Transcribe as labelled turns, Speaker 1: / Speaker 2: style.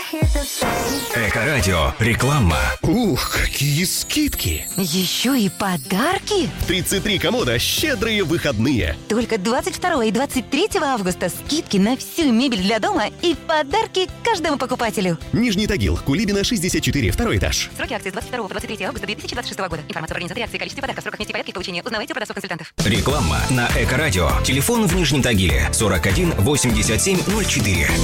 Speaker 1: Эко-радио. Реклама.
Speaker 2: Ух, какие скидки!
Speaker 3: Еще и подарки?
Speaker 2: 33 комода «Щедрые выходные».
Speaker 3: Только 22 и 23 августа скидки на всю мебель для дома и подарки каждому покупателю.
Speaker 2: Нижний Тагил, Кулибина, 64, второй этаж.
Speaker 3: Сроки акции с 22 по 23 августа 2026 года. Информация про организации акции, количестве подарков, сроках нести порядке получения узнавайте у продавцов-консультантов.
Speaker 1: Реклама на Эко-радио. Телефон в Нижнем Тагиле 41 87 04.